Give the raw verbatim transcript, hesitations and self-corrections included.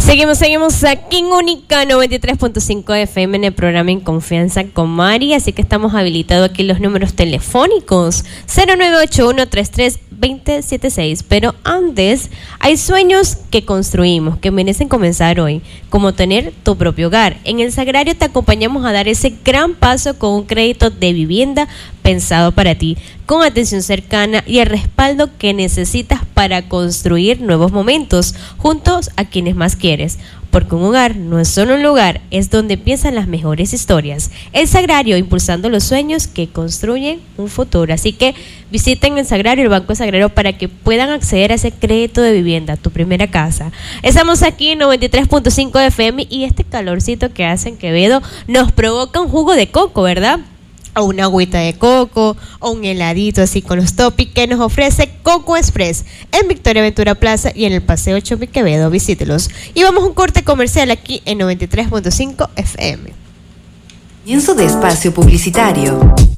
Seguimos, seguimos aquí en Única noventa y tres punto cinco F M en el programa En Confianza con Mari, así que estamos habilitados aquí los números telefónicos cero nueve ocho uno tres tres dos cero siete seis, pero antes hay sueños que construimos que merecen comenzar hoy, como tener tu propio hogar. En el Sagrario te acompañamos a dar ese gran paso con un crédito de vivienda pensado para ti, con atención cercana y el respaldo que necesitas para construir nuevos momentos juntos a quienes más quieres. Porque un hogar no es solo un lugar, es donde empiezan las mejores historias. El Sagrario, impulsando los sueños que construyen un futuro. Así que visiten el Sagrario, el Banco Sagrario, para que puedan acceder a ese crédito de vivienda, tu primera casa. Estamos aquí en noventa y tres punto cinco F M y este calorcito que hace en Quevedo nos provoca un jugo de coco, ¿verdad? O una agüita de coco, o un heladito así con los toppings que nos ofrece Coco Express en Victoria Ventura Plaza y en el Paseo Chopi Quevedo. Visítelos. Y vamos a un corte comercial aquí en noventa y tres punto cinco F M. Comienzo de espacio publicitario.